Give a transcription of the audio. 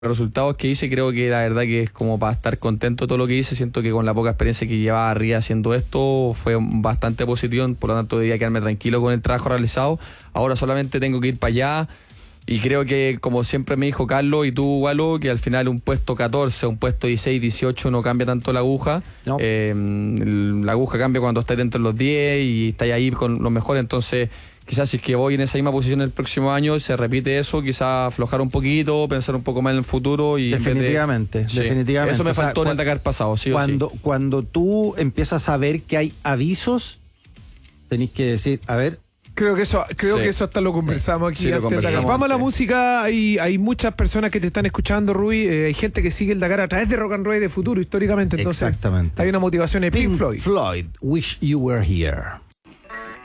resultados que hice, creo que la verdad que es como para estar contento de todo lo que hice. Siento que con la poca experiencia que llevaba arriba haciendo esto fue bastante positivo, por lo tanto debía quedarme tranquilo con el trabajo realizado. Ahora solamente tengo que ir para allá y creo que, como siempre me dijo Carlos y tú, Walo, que al final un puesto 14, un puesto 16, 18 no cambia tanto la aguja. No. La aguja cambia cuando estás dentro de los 10 y estás ahí con los mejores. Entonces quizás si es que voy en esa misma posición el próximo año, se repite eso, quizás aflojar un poquito, pensar un poco más en el futuro. Y definitivamente. Eso me faltó en el Dakar pasado, sí o sí. Cuando tú empiezas a ver que hay avisos, tenés que decir, a ver. Creo que eso hasta lo conversamos aquí. Sí, lo conversamos. Vamos a la música. Hay muchas personas que te están escuchando, Rubí. Hay gente que sigue el Dakar a través de Rock and Roll de Futuro históricamente. Entonces, exactamente. Hay una motivación de Pink Floyd. Wish You Were Here.